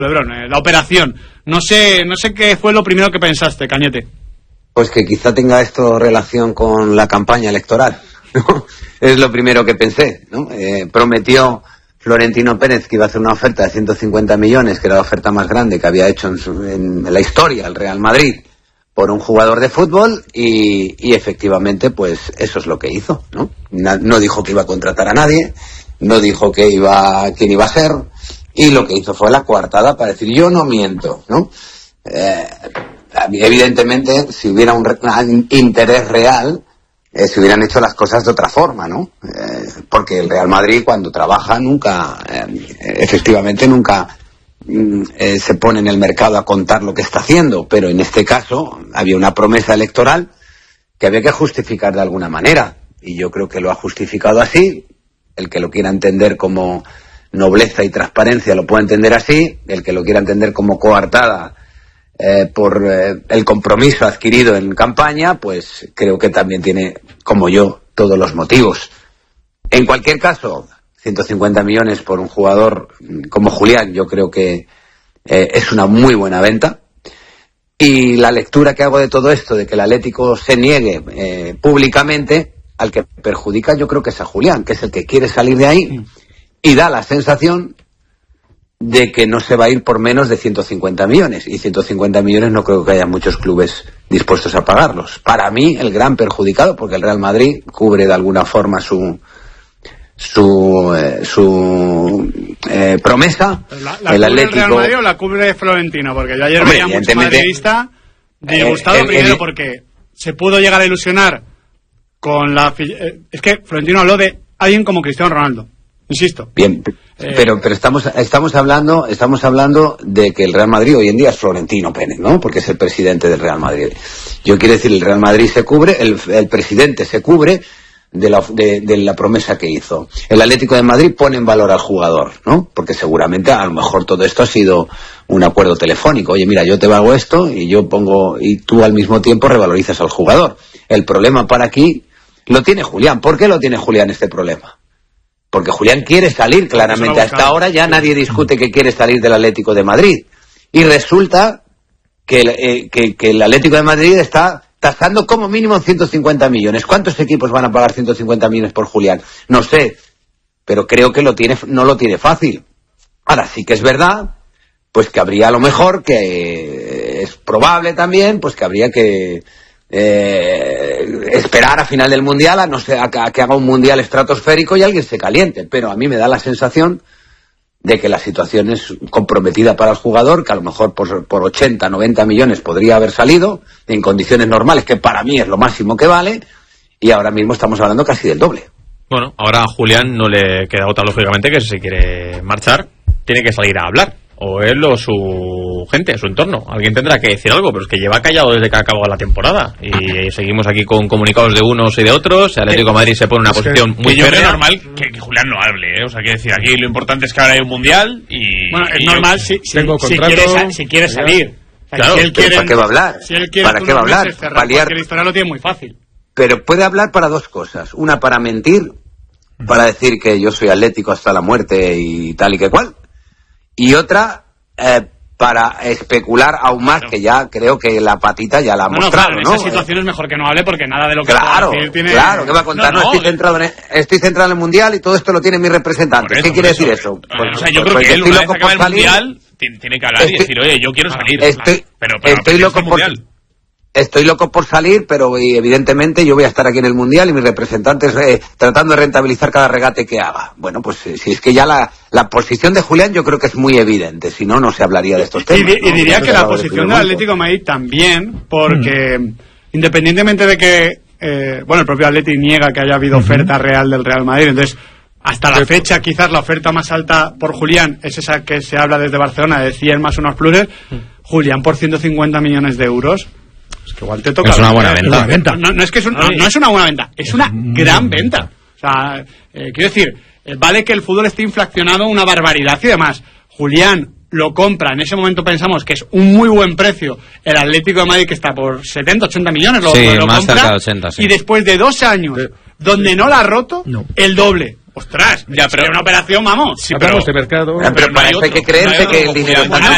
Lebrón, la operación. No sé qué fue lo primero que pensaste, Cañete. Pues que quizá tenga esto relación con la campaña electoral, ¿no? Es lo primero que pensé, ¿no? Prometió Florentino Pérez que iba a hacer una oferta de 150 millones, que era la oferta más grande que había hecho en la historia el Real Madrid por un jugador de fútbol y efectivamente pues eso es lo que hizo, ¿no? No dijo que iba a contratar a nadie, no dijo quién iba a ser, y lo que hizo fue la coartada para decir yo no miento, ¿no? Evidentemente si hubiera un interés real se hubieran hecho las cosas de otra forma, ¿no? Porque el Real Madrid cuando trabaja efectivamente nunca se pone en el mercado a contar lo que está haciendo, pero en este caso había una promesa electoral que había que justificar de alguna manera, y yo creo que lo ha justificado así. El que lo quiera entender como nobleza y transparencia lo puede entender así, el que lo quiera entender como coartada por el compromiso adquirido en campaña, pues creo que también tiene, como yo, todos los motivos. En cualquier caso, 150 millones por un jugador como Julián, yo creo que es una muy buena venta. Y la lectura que hago de todo esto, de que el Atlético se niegue públicamente, al que perjudica yo creo que es a Julián, que es el que quiere salir de ahí, y da la sensación de que no se va a ir por menos de 150 millones, y 150 millones no creo que haya muchos clubes dispuestos a pagarlos. Para mí, el gran perjudicado, porque el Real Madrid cubre de alguna forma su promesa. El Atlético... ¿El Real Madrid o la cubre Florentino? Porque yo ayer veía mucho madridista disgustado, primero porque se pudo llegar a ilusionar con la... es que Florentino habló de alguien como Cristiano Ronaldo, insisto. Bien, pero estamos hablando de que el Real Madrid hoy en día es Florentino Pérez, ¿no? Porque es el presidente del Real Madrid. Yo quiero decir, el Real Madrid se cubre, el presidente se cubre de la promesa que hizo. El Atlético de Madrid pone en valor al jugador, ¿no? Porque seguramente a lo mejor todo esto ha sido un acuerdo telefónico. Oye, mira, yo te hago esto y tú al mismo tiempo revalorizas al jugador. El problema para aquí lo tiene Julián. ¿Por qué lo tiene Julián este problema? Porque Julián quiere salir claramente. Hasta ahora ya nadie discute que quiere salir del Atlético de Madrid. Y resulta que el Atlético de Madrid está tasando como mínimo 150 millones. ¿Cuántos equipos van a pagar 150 millones por Julián? No sé, pero creo que no lo tiene fácil. Ahora sí que es verdad, pues que habría a lo mejor, que es probable también, pues que habría que esperar a final del Mundial, a que haga un Mundial estratosférico y alguien se caliente. Pero a mí me da la sensación de que la situación es comprometida para el jugador, que a lo mejor por 80, 90 millones podría haber salido en condiciones normales, que para mí es lo máximo que vale, y ahora mismo estamos hablando casi del doble. Bueno, ahora a Julián no le queda otra, lógicamente, que si se quiere marchar, tiene que salir a hablar. O él o su gente, su entorno. Alguien tendrá que decir algo, pero es que lleva callado desde que acabó la temporada. Y seguimos aquí con comunicados de unos y de otros. El Atlético de Madrid se pone en una posición muy yo férrea. creo normal que Julián no hable, ¿eh? O sea, quiero decir, aquí lo importante es que ahora hay un mundial y... Bueno, es normal si quiere salir. O sea, claro, si él quiere, ¿para qué va a hablar? Si él quiere, ¿para qué va a hablar? Porque la historia lo tiene muy fácil. Pero puede hablar para dos cosas. Una, para mentir, para decir que yo soy atlético hasta la muerte y tal y que cual. Y otra... para especular aún más, que ya creo que la patita ya la ha mostrado, claro, ¿no? En esa situación es mejor que no hable, porque nada de lo que claro, decir tiene... Claro, ¿qué va a contar? No, estoy centrado en el Mundial y todo esto lo tiene mi representante. ¿Qué quiere decir eso? O sea, yo creo que él, una vez acabe el Mundial, tiene que hablar y decir, oye, yo quiero salir. Pero estoy loco por... Estoy loco por salir, pero evidentemente yo voy a estar aquí en el Mundial y mis representantes tratando de rentabilizar cada regate que haga. Bueno, pues si es que ya la posición de Julián yo creo que es muy evidente, si no, no se hablaría de estos temas. Y diría que la posición del Atlético de Madrid también, porque independientemente de que, el propio Atleti niega que haya habido oferta real del Real Madrid, entonces hasta la fecha quizás la oferta más alta por Julián es esa que se habla desde Barcelona, de 100 más unos pluses. Julián por 150 millones de euros. Es que igual te toca. Es una buena venta. No es que no es una buena venta, es una gran venta. O sea, quiero decir, vale que el fútbol esté inflacionado una barbaridad y demás. Julián lo compra, en ese momento pensamos que es un muy buen precio. El Atlético de Madrid, que está por 70, 80 millones, lo más compra. cerca de 80, sí. Y después de 2 años, donde no la ha roto, el doble. Ostras, ya, pero una operación, vamos. Sí, pero para eso hay que creerse que el dinero está